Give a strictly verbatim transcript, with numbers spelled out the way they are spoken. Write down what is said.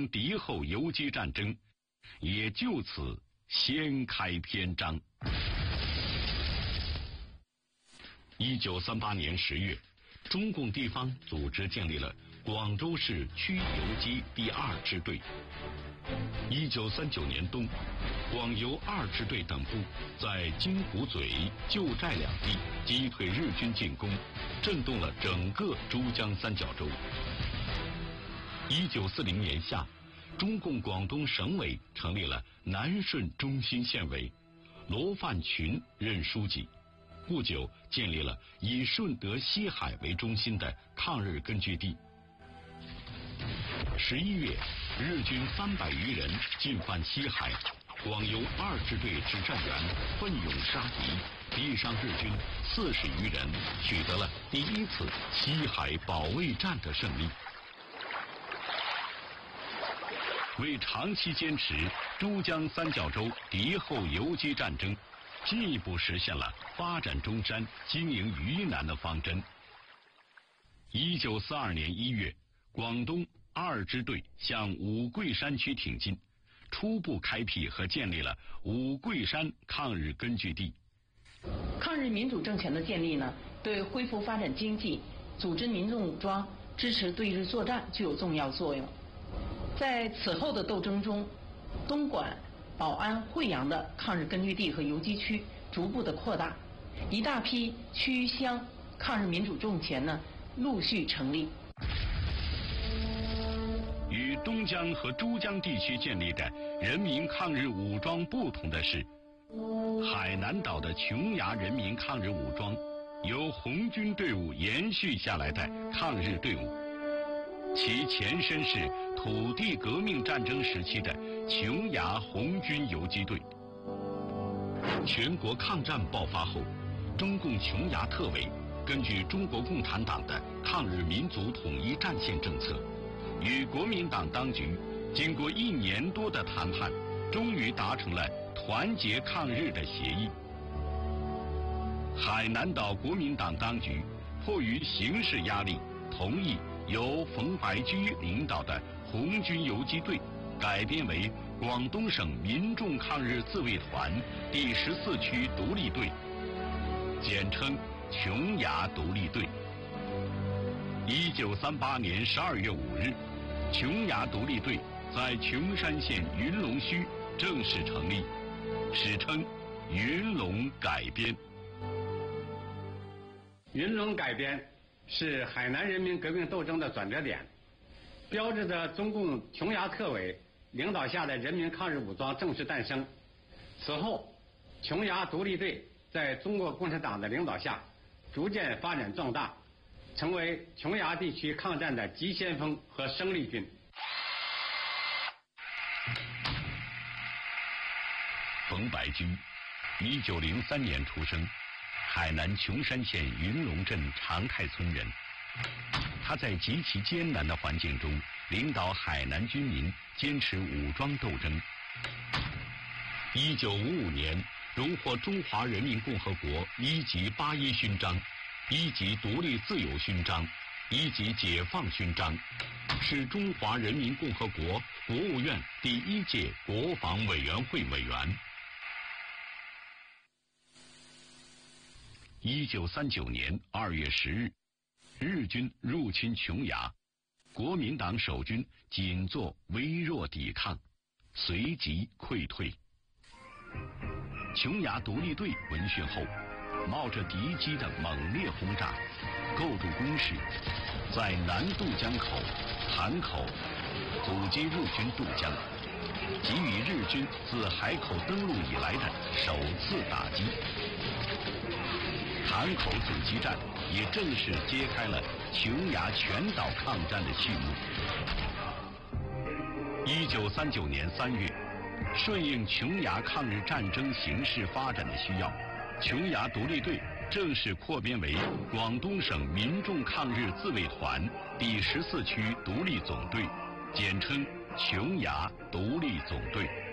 江敌后游击战争也就此掀开篇章。一九三八年十月，中共地方组织建立了广州市区游击第二支队。一九三九年冬，广游二支队等部在金湖嘴、旧寨两地击退日军进攻，震动了整个珠江三角洲。一九四零年夏，中共广东省委成立了南顺中心县委，罗范群任书记。不久，建立了以顺德西海为中心的抗日根据地。十一月，日军三百余人进犯西海，广游二支队指战员奋勇杀敌，毙伤日军四十余人，取得了第一次西海保卫战的胜利。为长期坚持珠江三角洲敌后游击战争，进一步实现了发展中山、经营渝南的方针。一九四二年一月，广东二支队向五桂山区挺进，初步开辟和建立了五桂山抗日根据地。 抗日民主政权的建立呢，对恢复发展经济、组织民众武装、支持对日作战具有重要作用。在此后的斗争中，东莞、宝安、惠阳的抗日根据地和游击区逐步的扩大，一大批区乡抗日民主政权呢陆续成立。 与东江和珠江地区建立的人民抗日武装不同的是，海南岛的琼崖人民抗日武装由红军队伍延续下来的抗日队伍，其前身是土地革命战争时期的琼崖红军游击队。全国抗战爆发后，中共琼崖特委根据中国共产党的抗日民族统一战线政策，与国民党当局经过一年多的谈判，终于达成了团结抗日的协议。海南岛国民党当局迫于形势压力，同意由冯白驹领导的红军游击队改编为广东省民众抗日自卫团第十四区独立队，简称琼崖独立队。一九三八年十二月五日，琼崖独立队在琼山县云龙区正式成立，史称云龙改编。 云龙改编是海南人民革命斗争的转折点，标志着中共琼崖特委领导下的人民抗日武装正式诞生。此后，琼崖独立队在中国共产党的领导下逐渐发展壮大，成为琼崖地区抗战的急先锋和生力军。 冯白驹，一九零三年出生，海南琼山县云龙镇长泰村人。他在极其艰难的环境中领导海南军民坚持武装斗争。一九五五年荣获中华人民共和国一级八一勋章、一级独立自由勋章、一级解放勋章，是中华人民共和国国务院第一届国防委员会委员。一九三九年二月十日，日军入侵琼崖，国民党守军仅做微弱抵抗，随即溃退。琼崖独立队闻讯后，冒着敌机的猛烈轰炸，构筑工事，在南渡江口、潭口阻击日军渡江，给予日军自海口登陆以来的首次打击。潭口阻击战也正式揭开了琼崖全岛抗战的序幕。一九三九年三月，顺应琼崖抗日战争形势发展的需要，琼崖独立队正式扩编为广东省民众抗日自卫团第十四区独立总队，简称琼崖独立总队。